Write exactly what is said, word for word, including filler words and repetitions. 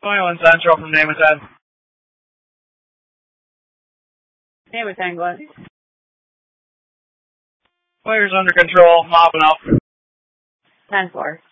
twenty-one Central from Name ten. Name ten, go ahead. Players under control, mopping up. ten four.